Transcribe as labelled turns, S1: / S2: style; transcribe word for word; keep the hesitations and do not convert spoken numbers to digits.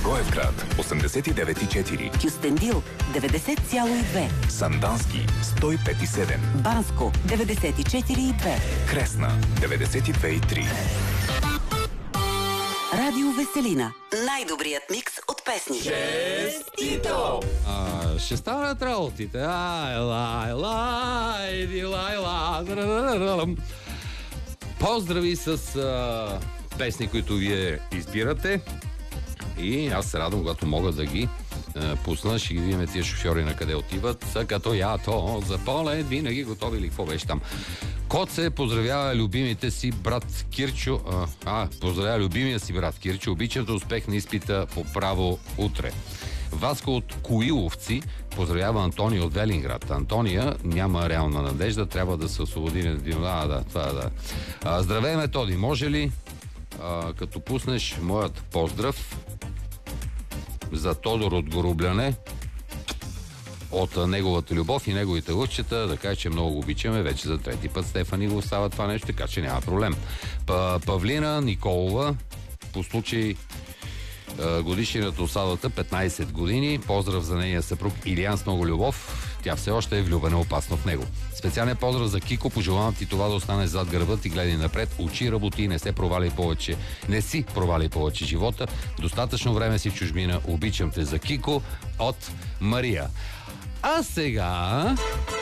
S1: Благоевград осемдесет и девет и четири,
S2: Кюстендил деветдесет цяло и две,
S1: Сандански сто и пет и седем,
S2: Банско деветдесет и четири и две,
S1: Кресна деветдесет и две и три.
S2: Радио Веселина. Най-добрият микс от песни.
S3: Честито!
S4: А, ще станат работите. Ай, лай, лай, ди, лай, лай. Поздрави с а, песни, които вие избирате. И аз се радвам, когато мога да ги а, пусна. Ще ги видим тия шофьори на къде отиват. Са като ято за полет, винаги готови или какво беше там. Коце поздравява любимите си брат Кирчо. А, а, поздравява любимия си брат Кирчо. Обичам да успех на изпита по право утре. Васко от Коиловци поздравява Антония от Велинград. Антония няма реална надежда, трябва да се освободи. А, да, това да. А, здравей, Методи, може ли а, като пуснеш моят поздрав за Тодор от Горубляне, от неговата любов и неговите лъчета, да кажа, че много го обичаме. Вече за трети път Стефани го остава това нещо, така че няма проблем. Павлина Николова, по случай годишнината от сватбата, петнайсет години. Поздрав за нейния съпруг Илиян с много любов. Тя все още е влюбена опасно в него. Специален поздрав за Кико. Пожелавам ти това да остане зад гърба ти, гледай напред. Учи, работи, не се провали повече. Не си провали повече живота. Достатъчно време си в чужбина. Обичам те, за Кико от Мария. А сега...